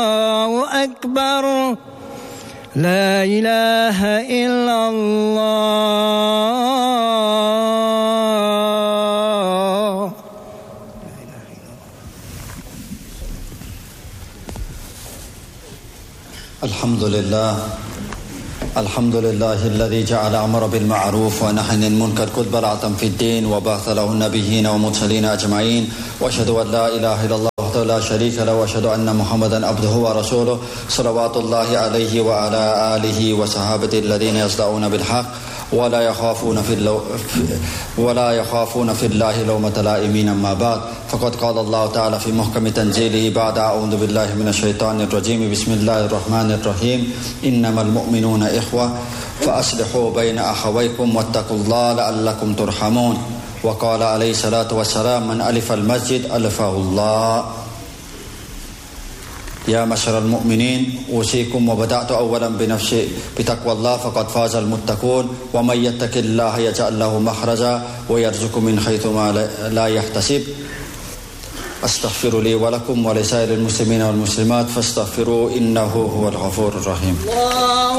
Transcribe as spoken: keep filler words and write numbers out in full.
الله أكبر لا إله إلا الله. الحمد لله الحمد لله الذي جعل أمر بالمعروف ونهى عن المنكر قدوة في الدين وبعث له النبيين والمرسلين أجمعين وأشهد أن لا إله إلا الله وحده لا شريك له وأشهد أن محمدا عبده ورسوله صلوات الله عليه وعلى آله وصحابته الذين يصدعون بالحق ولا يخافون في اللو... ولا يخافون في الله لومة لائمين. أما بعد فقد قال الله تعالى في محكم تنزيله بعد أعوذ بالله من الشيطان الرجيم بسم الله الرحمن الرحيم إنما المؤمنون إخوة فأصلحوا بين أخويكم واتقوا الله لعلكم ترحمون. وقال عليه الصلاة والسلام من ألف المسجد ألفه الله. يا معشر المؤمنين أوصيكم وبدأت أولا بنفسي بتقوى الله فقد فاز المتقون ومن يتق الله يجعل له مخرجا ويرزق من حيث ما لا يحتسب. أستغفر لي ولكم ولسائر المسلمين والمسلمات فاستغفروا إنه هو الغفور الرحيم.